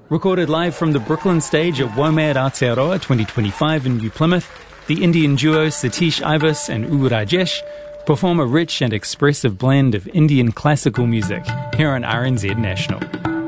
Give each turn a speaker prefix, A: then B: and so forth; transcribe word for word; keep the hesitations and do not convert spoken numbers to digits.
A: Recorded live from the Brooklyn stage at WOMAD Aotearoa twenty twenty-five in New Plymouth, the Indian duo Satish Ivas and U Rajesh perform a rich and expressive blend of Indian classical music here on R N Z National.